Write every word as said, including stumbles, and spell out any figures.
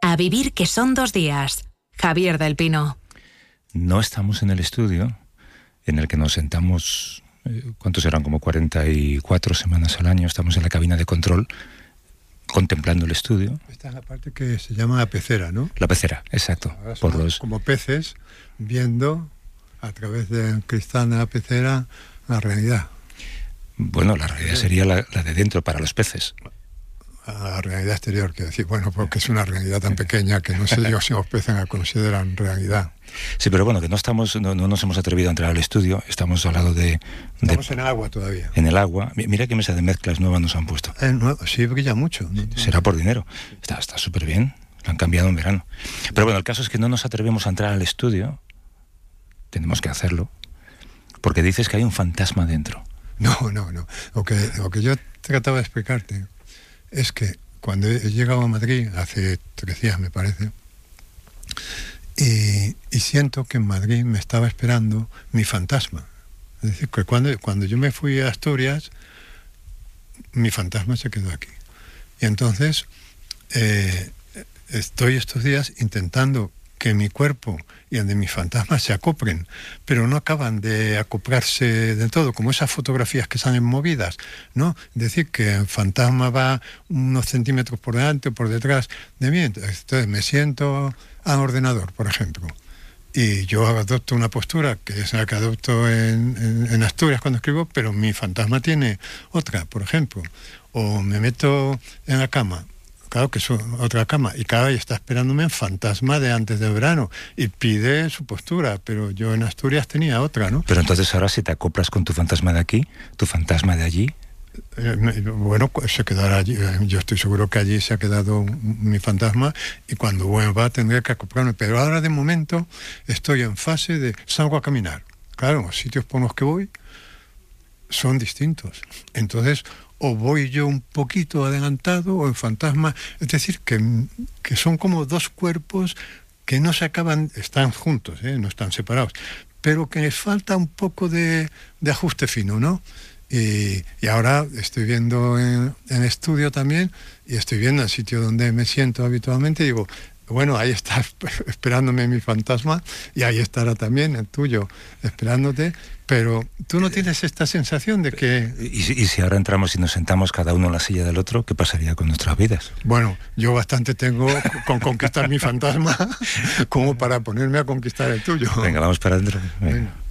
A vivir que son dos días. Javier del Pino. No estamos en el estudio en el que nos sentamos, eh, ¿cuántos eran? Como cuarenta y cuatro semanas al año. Estamos en la cabina de control, contemplando el estudio. Esta es la parte que se llama la pecera, ¿no? La pecera, exacto. Por los... Como peces viendo a través del cristal de la pecera la realidad. Bueno, la realidad sería la, la de dentro para los peces. A la realidad exterior, quiero decir, bueno, porque es una realidad tan pequeña que no sé yo si los peces la consideran realidad. Sí, pero bueno, que no estamos, no, no nos hemos atrevido a entrar al estudio, estamos al lado de... de estamos en agua todavía. En el agua. Mira qué mesa de mezclas nueva nos han puesto. Eh, no, sí, brilla mucho. ¿No? Será por dinero. Está está súper bien, lo han cambiado en verano. Pero bueno, el caso es que no nos atrevemos a entrar al estudio, tenemos que hacerlo, porque dices que hay un fantasma dentro. No, no, no. Lo que, lo que yo trataba de explicarte es que cuando he llegado a Madrid, hace tres días me parece, y, y siento que en Madrid me estaba esperando mi fantasma. Es decir, que cuando, cuando yo me fui a Asturias, mi fantasma se quedó aquí. Y entonces eh, estoy estos días intentando que mi cuerpo y el de mis fantasmas se acoplen, pero no acaban de acoplarse del todo, como esas fotografías que salen movidas, ¿no? Es decir, que el fantasma va unos centímetros por delante o por detrás de mí. Entonces me siento al ordenador, por ejemplo, y yo adopto una postura que es la que adopto en, en, en Asturias cuando escribo, pero mi fantasma tiene otra, por ejemplo. O me meto en la cama, claro que es otra cama, y cada vez está esperándome en fantasma de antes del verano y pide su postura, pero yo en Asturias tenía otra, ¿no? Pero entonces ahora si te acoplas con tu fantasma de aquí, tu fantasma de allí... Eh, bueno, se quedará allí, yo estoy seguro que allí se ha quedado mi fantasma y cuando vuelva tendré que acoplarme, pero ahora de momento estoy en fase de salgo a caminar. Claro, los sitios por los que voy son distintos, entonces o voy yo un poquito adelantado o el fantasma, es decir, que, que son como dos cuerpos que no se acaban, están juntos, ¿eh? No están separados, pero que les falta un poco de, de ajuste fino, ¿no? Y, y ahora estoy viendo en, en estudio también, y estoy viendo el sitio donde me siento habitualmente y digo, bueno, ahí está esperándome mi fantasma y ahí estará también el tuyo esperándote, pero tú no tienes esta sensación de que... ¿Y, y si ahora entramos y nos sentamos cada uno en la silla del otro, qué pasaría con nuestras vidas? Bueno, yo bastante tengo con conquistar mi fantasma como para ponerme a conquistar el tuyo. Venga, vamos para adentro. Venga. Venga.